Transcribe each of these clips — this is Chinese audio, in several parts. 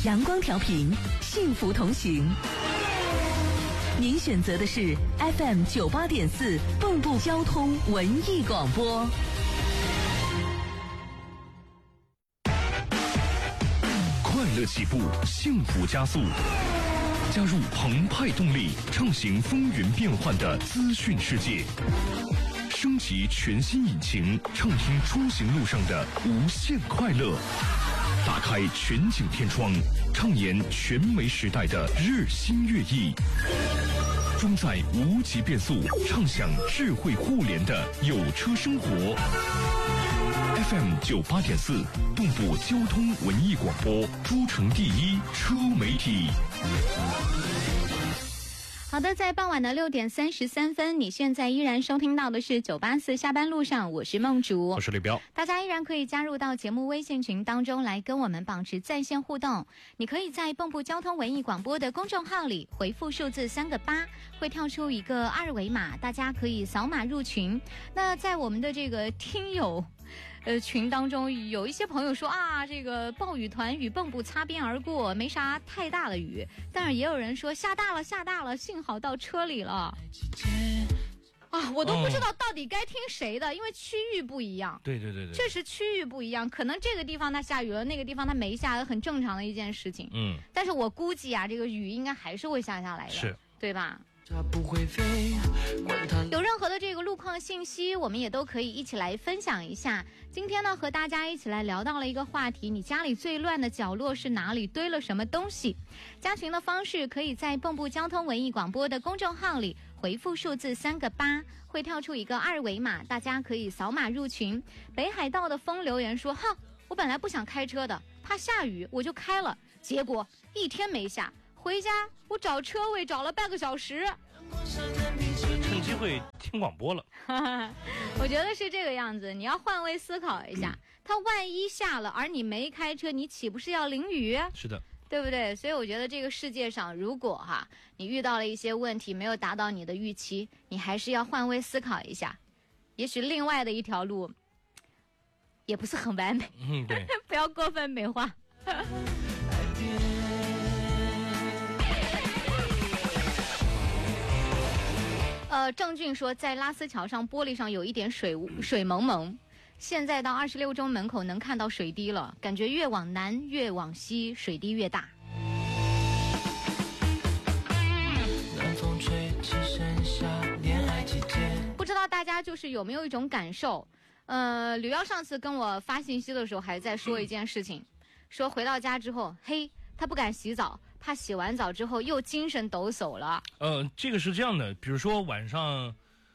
阳光调频，幸福同行。您选择的是 FM 98.4蚌埠交通文艺广播。 快乐起步，幸福加速。加入澎湃动力，畅行风云变幻的资讯世界。升级全新引擎，畅听出行路上的无限快乐。打开全景天窗，畅言全媒时代的日新月异。装载无极变速，畅享智慧互联的有车生活。FM 98.4，蚌埠交通文艺广播，诸城第一车媒体。 好的，在傍晚的6点33分，你现在依然收听到的是984下班路上，我是梦竹， 我是李彪。 大家依然可以加入到节目微信群当中来跟我们保持在线互动。你可以在蚌埠交通文艺广播的公众号里回复数字3个8，会跳出一个二维码，大家可以扫码入群。那在我们的这个听友群当中，有一些朋友说啊，这个暴雨团与蚌埠擦边而过，没啥太大的雨，但是也有人说下大了，幸好到车里了。啊，我都不知道到底该听谁的，因为区域不一样。 对， 确实区域不一样，可能这个地方它下雨了，那个地方它没下，很正常的一件事情。但是我估计啊，这个雨应该还是会下来的， 是， 对吧？有任何的这个路况信息，我们也都可以一起来分享一下。今天呢，和大家一起来聊到了一个话题，你家里最乱的角落是哪里？堆了什么东西？加群的方式可以在蚌埠交通文艺广播的公众号里回复数字3个8，会跳出一个二维码，大家可以扫码入群。北海道的风留言说，哈，我本来不想开车的，怕下雨我就开了，结果一天没下，回家我找车位找了半个小时， 趁机会听广播了。 我觉得是这个样子，你要换位思考一下，它万一下了而你没开车，你岂不是要淋雨？ 是的， 对不对？所以我觉得这个世界上，如果你遇到了一些问题没有达到你的预期，你还是要换位思考一下，也许另外的一条路也不是很完美。 对， 不要过分美化。郑俊说，在拉丝桥上玻璃上有一点水蒙蒙，现在到26中门口能看到水滴了，感觉越往南越往西水滴越大。不知道大家就是有没有一种感受，吕耀上次跟我发信息的时候还在说一件事情，说回到家之后，嘿，他不敢洗澡，怕洗完澡之后又精神抖擞了。 这个是这样的，比如说晚上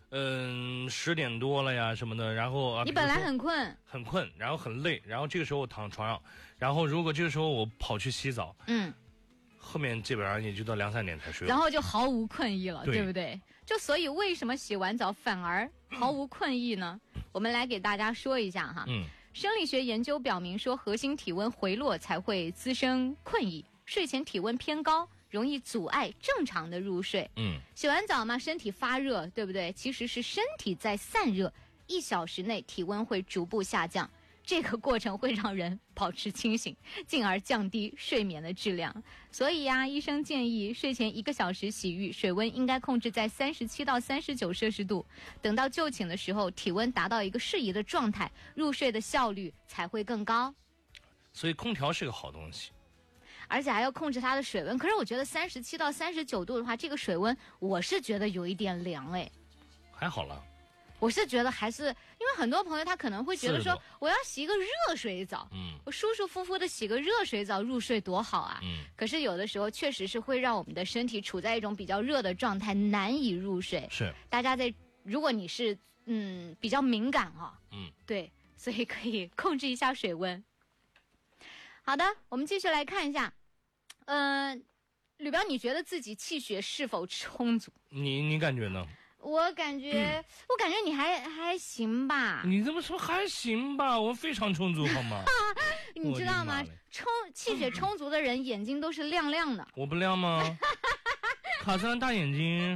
10点多了呀什么的，然后你本来很困， 然后很累，然后这个时候我躺床上，然后如果这个时候我跑去洗澡，后面基本上也就到2、3点才睡， 然后就毫无困意了， 对不对？就所以为什么洗完澡反而毫无困意呢？我们来给大家说一下哈。生理学研究表明说，核心体温回落才会滋生困意，睡前体温偏高容易阻碍正常的入睡。洗完澡嘛，身体发热，对不对？其实是身体在散热，1小时内体温会逐步下降，这个过程会让人保持清醒，进而降低睡眠的质量。所以医生建议睡前1个小时洗浴，水温应该控制在37到39摄氏度，等到就寝的时候体温达到一个适宜的状态，入睡的效率才会更高。 所以空调是个好东西， 而且还要控制它的水温。可是我觉得37到39度的话，这个水温我是觉得有一点凉哎。 还好了， 我是觉得还是因为很多朋友他可能会觉得说，我要洗一个热水澡，我舒舒服服的洗个热水澡入睡多好啊。可是有的时候确实是会让我们的身体处在一种比较热的状态，难以入睡。 是， 大家如果你是比较敏感对，所以可以控制一下水温。好的，我们继续来看一下，吕彪，你觉得自己气血是否充足？ 你感觉呢？ 我感觉你还行吧。 你这么说还行吧？我非常充足，好吗？ 你知道吗？气血充足的人眼睛都是亮亮的。 我不亮吗？卡森大眼睛。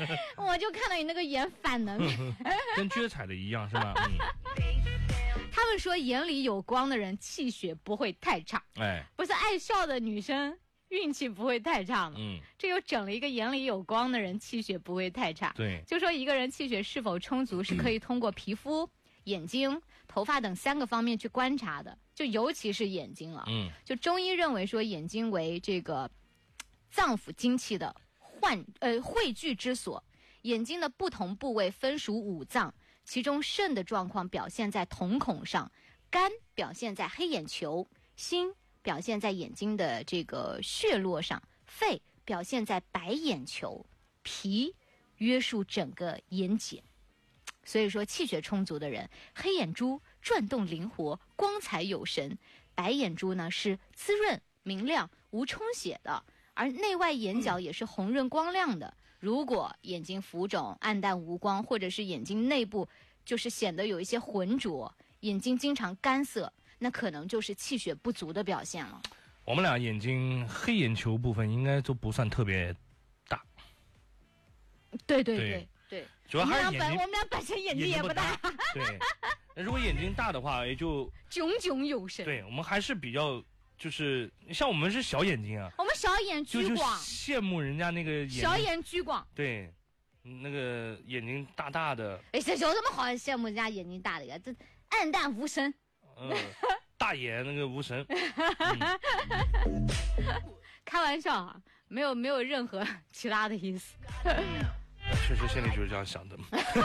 我就看到你那个眼反的面， 跟撅彩的一样是吧？ 他们们说眼里有光的人气血不会太差，不是爱笑的女生运气不会太差吗？这又整了一个眼里有光的人气血不会太差。 对， 就说一个人气血是否充足是可以通过皮肤、眼睛、头发等3个方面去观察的，就尤其是眼睛了。就中医认为说眼睛为这个脏腑精气的汇聚之所，眼睛的不同部位分属5脏，其中肾的状况表现在瞳孔上，肝表现在黑眼球，心表现在眼睛的这个血络上，肺表现在白眼球，脾约束整个眼睑。所以说气血充足的人，黑眼珠转动灵活，光彩有神；白眼珠呢是滋润明亮无充血的，而内外眼角也是红润光亮的。如果眼睛浮肿、暗淡无光，或者是眼睛内部就是显得有一些浑浊，眼睛经常干涩，那可能就是气血不足的表现了。 我们俩眼睛黑眼球部分应该都不算特别大。 对， 主要还是眼睛。 我们俩本身眼睛也不大。 对，如果眼睛大的话，也就炯炯有神。 对，我们还是比较。就是像我们是小眼睛啊， 我们小眼居广， 羡慕人家那个眼睛小眼居广。 对，那个眼睛大大的。 这有什么好羡慕人家眼睛大的呀？这暗淡无神。 大眼那个无神。 开玩笑啊，没有任何其他的意思。 确实心里就是这样想的。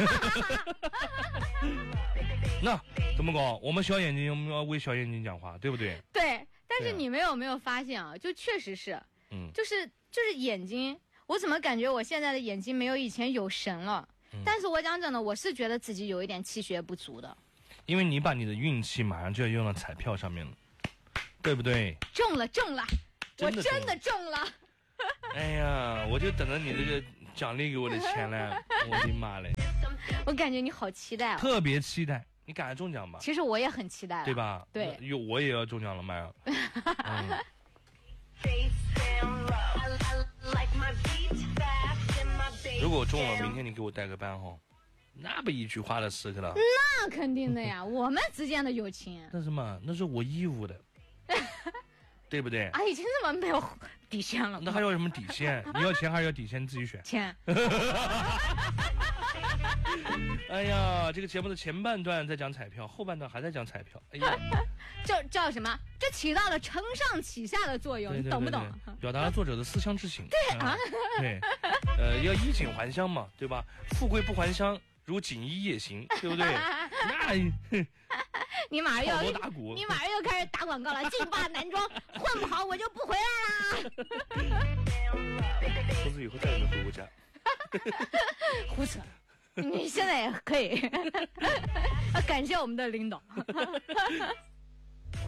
那怎么搞？我们小眼睛，我们要为小眼睛讲话，对不对？ 对。但是你没有发现啊？就确实是，就是眼睛，我怎么感觉我现在的眼睛没有以前有神了？但是我讲真的，我是觉得自己有一点气血不足的。 因为你把你的运气马上就要用到彩票上面了，对不对？ 中了，我真的中了。 哎呀，我就等着你这个奖励给我的钱嘞！我的妈嘞！ 我感觉你好期待啊！ 特别期待。你赶快中奖吧！ 其实我也很期待， 对吧？ 对， 我也要中奖了，麦儿。如果我中了，明天你给我带个班哈，那不一句话的时刻了。 那肯定的呀，我们之间的友情。 那什么，那是我义务的，对不对？ 啊，已经这么没有底线了。 那还有什么底线？你要钱还是要底线？你自己选。 钱。 哎呀，这个节目的前半段在讲彩票，后半段还在讲彩票。哎呀， 这叫什么？这起到了承上启下的作用，你懂不懂？ 表达了作者的思乡之情。 对啊， 对，要衣锦还乡嘛，对吧？富贵不还乡，如锦衣夜行，对不对？那你马上要打鼓， 你马上又开始打广告了。劲霸男装混不好，我就不回来啦。 从此以后再也没回过家。 胡扯。你现在也可以，感谢我们的领导。